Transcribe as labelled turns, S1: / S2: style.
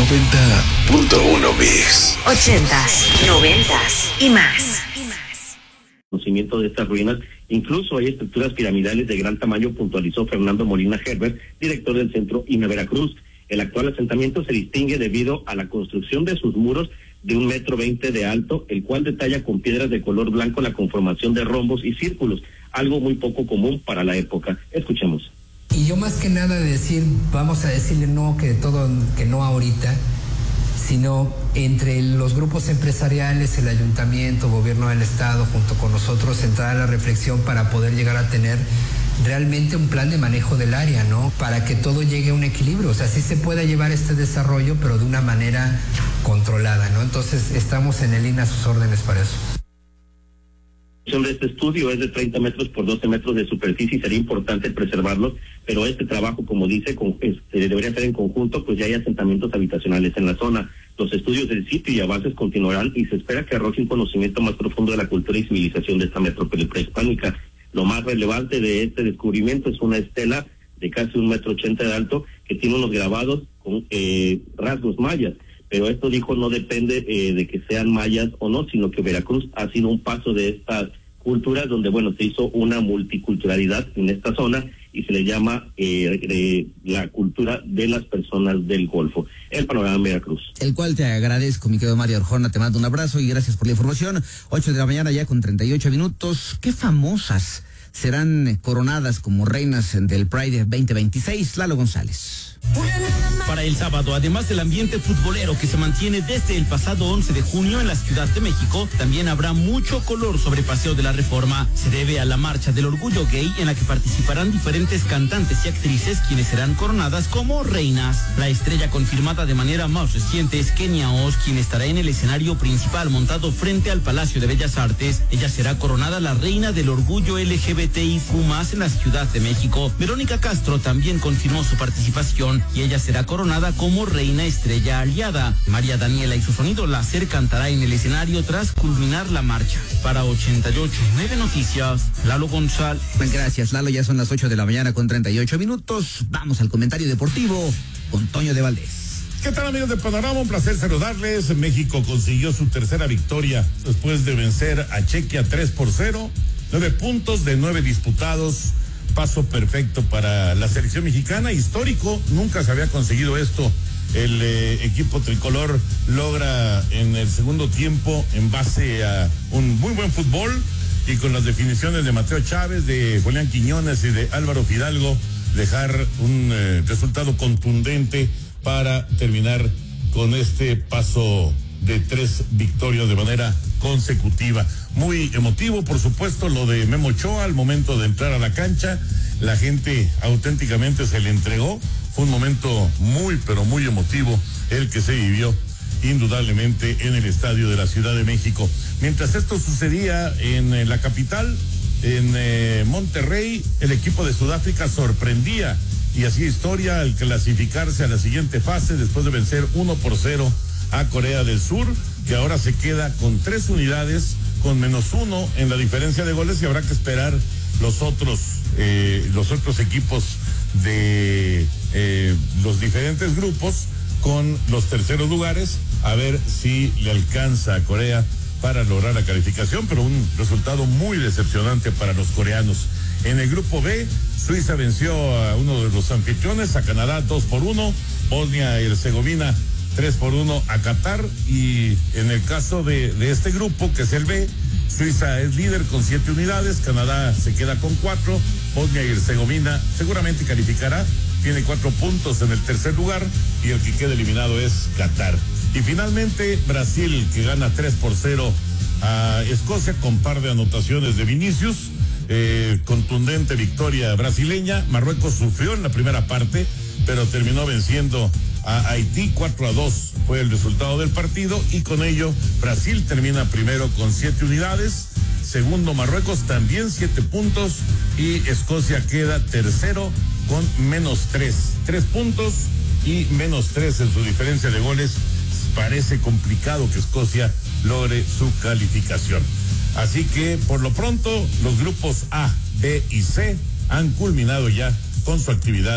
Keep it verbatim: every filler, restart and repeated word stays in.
S1: noventa punto uno Mix.
S2: Ochentas, noventas y más.
S3: Conocimiento de estas ruinas, incluso hay estructuras piramidales de gran tamaño, puntualizó Fernando Molina Herbert, director del Centro I N A Veracruz. El actual asentamiento se distingue debido a la construcción de sus muros de un metro veinte de alto, el cual detalla con piedras de color blanco la conformación de rombos y círculos, algo muy poco común para la época. Escuchemos.
S4: Y yo más que nada decir, vamos a decirle no que todo, que no ahorita, sino entre los grupos empresariales, el ayuntamiento, gobierno del estado, junto con nosotros, entrar a la reflexión para poder llegar a tener realmente un plan de manejo del área, ¿no? Para que todo llegue a un equilibrio, o sea, sí se pueda llevar este desarrollo, pero de una manera controlada, ¿no? Entonces, estamos en el I N A a sus órdenes para eso.
S3: Este estudio es de treinta metros por doce metros de superficie y sería importante preservarlos, pero este trabajo, como dice, con, este, debería ser en conjunto, pues ya hay asentamientos habitacionales en la zona. Los estudios del sitio y avances continuarán y se espera que arroje un conocimiento más profundo de la cultura y civilización de esta metrópoli prehispánica. Lo más relevante de este descubrimiento es una estela de casi un metro ochenta de alto que tiene unos grabados con eh, rasgos mayas. Pero esto, dijo, no depende eh, de que sean mayas o no, sino que Veracruz ha sido un paso de estas culturas donde, bueno, se hizo una multiculturalidad en esta zona y se le llama eh, eh, la cultura de las personas del Golfo. El panorama en Veracruz.
S5: El cual te agradezco, mi querido Mario Arjona, te mando un abrazo y gracias por la información. Ocho de la mañana ya con treinta y ocho minutos. ¿Qué famosas serán coronadas como reinas del Pride veinte veintiséis? Lalo González.
S6: Para el sábado, además del ambiente futbolero que se mantiene desde el pasado once de junio en la Ciudad de México, también habrá mucho color sobre Paseo de la Reforma. Se debe a la Marcha del Orgullo Gay, en la que participarán diferentes cantantes y actrices, quienes serán coronadas como reinas. La estrella confirmada de manera más reciente es Kenia Oz, quien estará en el escenario principal montado frente al Palacio de Bellas Artes. Ella será coronada la reina del orgullo L G B T I Q más, en la Ciudad de México. Verónica Castro también confirmó su participación y ella será coronada como reina estrella aliada. María Daniela y su sonido láser cantará en el escenario tras culminar la marcha. Para ochenta y ocho punto nueve Noticias, Lalo González.
S5: Gracias, Lalo. Ya son las ocho de la mañana con treinta y ocho minutos. Vamos al comentario deportivo con Toño de Valdés.
S7: ¿Qué tal, amigos de Panorama? Un placer saludarles. México consiguió su tercera victoria después de vencer a Chequia tres por cero. Nueve puntos de nueve disputados. Paso perfecto para la selección mexicana, histórico, nunca se había conseguido esto. El eh, equipo tricolor logra en el segundo tiempo, en base a un muy buen fútbol y con las definiciones de Mateo Chávez, de Julián Quiñones y de Álvaro Fidalgo, dejar un eh, resultado contundente para terminar con este paso de tres victorias de manera consecutiva. Muy emotivo, por supuesto, lo de Memo Ochoa al momento de entrar a la cancha. La gente auténticamente se le entregó. Fue un momento muy, pero muy emotivo el que se vivió indudablemente en el estadio de la Ciudad de México. Mientras esto sucedía en eh, la capital, en eh, Monterrey, el equipo de Sudáfrica sorprendía y hacía historia al clasificarse a la siguiente fase después de vencer uno por cero a Corea del Sur, que ahora se queda con tres unidades, con menos uno en la diferencia de goles, y habrá que esperar los otros, eh, los otros equipos de eh, los diferentes grupos con los terceros lugares, a ver si le alcanza a Corea para lograr la calificación, pero un resultado muy decepcionante para los coreanos. En el grupo B, Suiza venció a uno de los anfitriones, a Canadá dos por uno, Bosnia y Herzegovina tres por uno a Qatar, y en el caso de, de este grupo, que es el B, Suiza es líder con siete unidades, Canadá se queda con cuatro, Bosnia y Herzegovina seguramente calificará, tiene cuatro puntos en el tercer lugar, y el que queda eliminado es Qatar. Y finalmente Brasil, que gana tres por cero a Escocia con par de anotaciones de Vinicius, eh, contundente victoria brasileña. Marruecos sufrió en la primera parte, pero terminó venciendo a Haití. Cuatro a dos fue el resultado del partido, y con ello Brasil termina primero con siete unidades, segundo Marruecos también siete puntos, y Escocia queda tercero con menos tres, tres puntos y menos tres en su diferencia de goles. Parece complicado que Escocia logre su calificación. Así que por lo pronto los grupos A, B y C han culminado ya con su actividad